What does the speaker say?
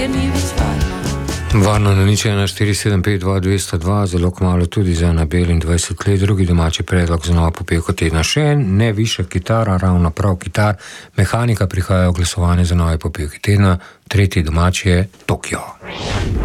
ker ni več varno. Varno na nič 1475202, zelo kmalu tudi za Anabel in 20 let. Drugi domači predlog za novo popevko tedna. Še en, ne višja kitara, ravno prav kitar. Mehanika prihaja v glasovanje za nove popevke tedna. Tretji domači je Tokio.